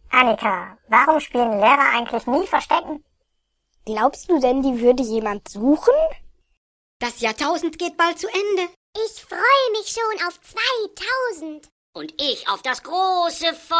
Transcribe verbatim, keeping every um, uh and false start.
Annika, warum spielen Lehrer eigentlich nie Verstecken? Glaubst du denn, die würde jemand suchen? Das Jahrtausend geht bald zu Ende. Ich freue mich schon auf zweitausend. Und ich auf das große Feuer.